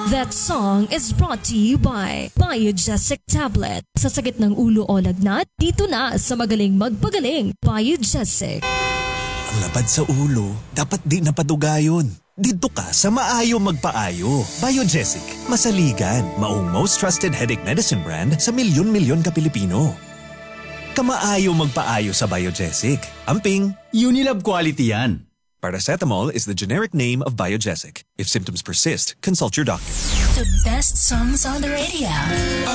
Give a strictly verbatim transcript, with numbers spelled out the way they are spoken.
That song is brought to you by Biogesic Tablet. Sa sakit ng ulo o lagnat, dito na sa Magaling Magpagaling, Biogesic. Ang labad sa ulo, dapat di napadugayon. Dito ka sa Maayo Magpaayo. Biogesic, masaligan, maong most trusted headache medicine brand sa milyon-milyon ka Pilipino. Kamaayo Magpaayo sa Biogesic. Amping, Unilab quality yan. Paracetamol is the generic name of Biogesic. If symptoms persist, consult your doctor. The best songs on the radio.